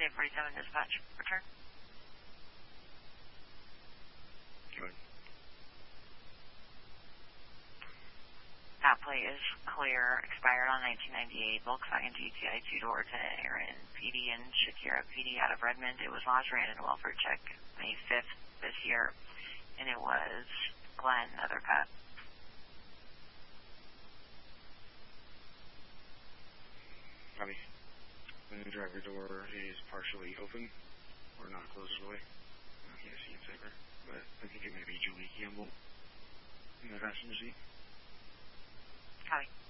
847 dispatch. Return. Go ahead. That plate is clear. Expired on 1998. Volkswagen GTI 2-door to Aaron PD and Shakira PD out of Redmond. It was last ran in a welfare check May 5th this year, and it was Glenn Nethercutt. Copy. The driver door is partially open, or not closed all the way. I can't see inside there, but I think it may be Julie Campbell in the passenger seat. Copy.